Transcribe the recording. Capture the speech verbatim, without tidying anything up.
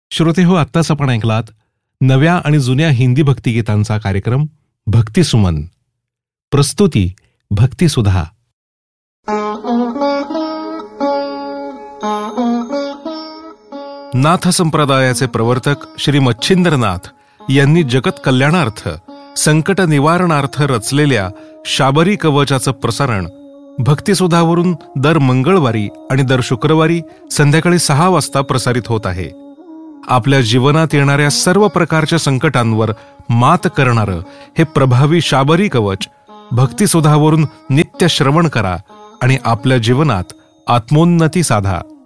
श्रोते हो, आत्ताच आपण ऐकलात नव्या आणि जुन्या हिंदी भक्तिगीतांचा कार्यक्रम भक्ती सुमन. प्रस्तुती भक्ती सुधा. नाथ संप्रदायाचे प्रवर्तक श्री मच्छिंद्रनाथ यांनी जगत कल्याणार्थ संकट निवारणार्थ रचलेल्या शाबरी कवचाचं प्रसारण भक्तिसुधावरून दर मंगळवारी आणि दर शुक्रवारी संध्याकाळी सहा वाजता प्रसारित होत आहे. आपल्या जीवनात येणाऱ्या सर्व प्रकारच्या संकटांवर मात करणारं हे प्रभावी शाबरी कवच भक्तिसुधावरून नित्य श्रवण करा आणि आपल्या जीवनात आत्मोन्नती साधा.